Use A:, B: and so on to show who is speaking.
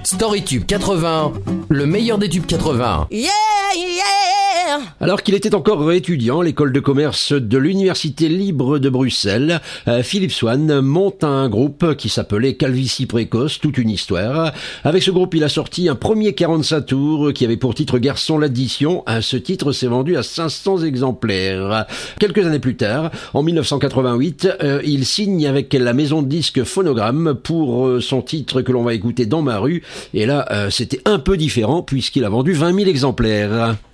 A: StoryTube 80, le meilleur des tubes 80.
B: Yeah, yeah.
C: Alors qu'il était encore étudiant à l'école de commerce de l'Université libre de Bruxelles, Philippe Swan monte un groupe qui s'appelait Calvitie Précoce, toute une histoire. Avec ce groupe, il a sorti un premier 45 tours qui avait pour titre Garçon l'addition. Ce titre s'est vendu à 500 exemplaires. Quelques années plus tard, en 1988, il signe avec la maison de disques Phonogramme pour son titre que l'on va écouter Dans ma rue. Et là, c'était un peu différent puisqu'il a vendu 20 000 exemplaires.